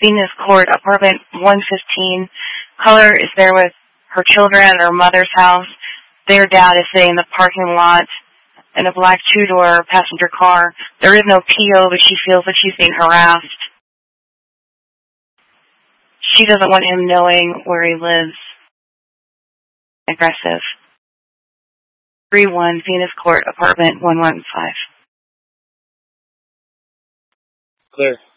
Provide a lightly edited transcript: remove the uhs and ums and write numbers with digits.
Venus Court, apartment 115. Caller is there with her children at her mother's house. Their dad is sitting in the parking lot in a black two-door passenger car. There is no PO, but she feels that she's being harassed. She doesn't want him knowing where he lives. Aggressive. 31 Venus Court, apartment 115. Clear.